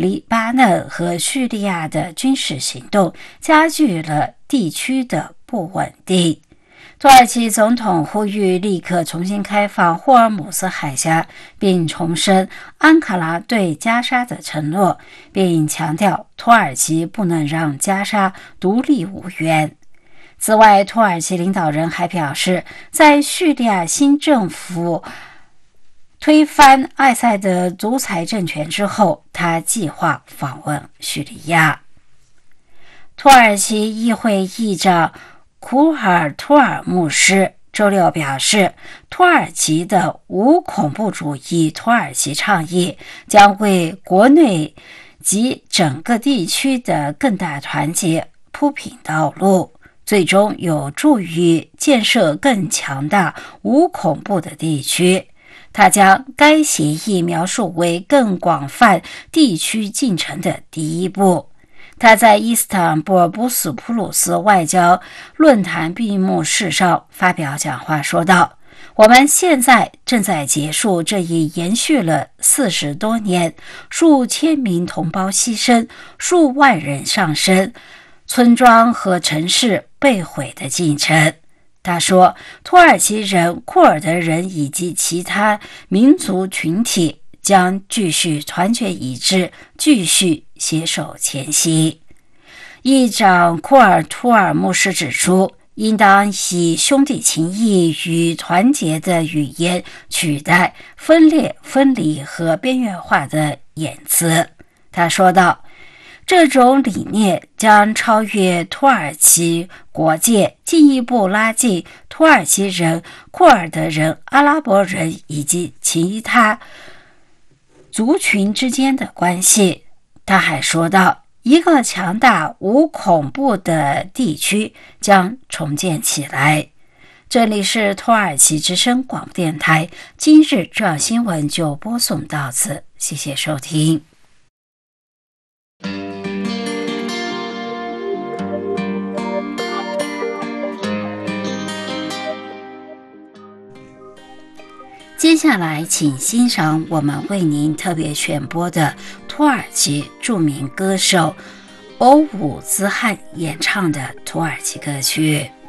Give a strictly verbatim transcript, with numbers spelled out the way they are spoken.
黎巴嫩和叙利亚的军事行动，加剧了地区的不稳定。土耳其总统呼吁立刻重新开放霍尔姆斯海峡，并重申安卡拉对加沙的承诺，并强调土耳其不能让加沙独立无援。此外，土耳其领导人还表示，在叙利亚新政府推翻艾塞德独裁政权之后，他计划访问叙利亚。土耳其议会议长库尔图尔牧师周六表示，土耳其的无恐怖主义土耳其倡议将为国内及整个地区的更大团结铺平道路，最终有助于建设更强大无恐怖的地区。他将该协议描述为更广泛地区进程的第一步。他在伊斯坦布尔布斯普鲁斯外交论坛闭幕式上发表讲话说道，我们现在正在结束这一延续了四十多年、数千名同胞牺牲、数万人丧生、村庄和城市被毁的进程。他说，土耳其人、库尔德人以及其他民族群体将继续团结一致，继续携手前行。议长库尔图尔牧师指出，应当以兄弟情谊与团结的语言取代分裂、分离和边缘化的言辞。他说道，这种理念将超越土耳其国界，进一步拉近土耳其人、库尔德人、阿拉伯人以及其他族群之间的关系。他还说道，一个强大无恐怖的地区将重建起来。这里是土耳其之声广播电台，今日重要新闻就播送到此，谢谢收听。接下来请欣赏我们为您特别选播的土耳其著名歌手欧武兹汉演唱的土耳其歌曲。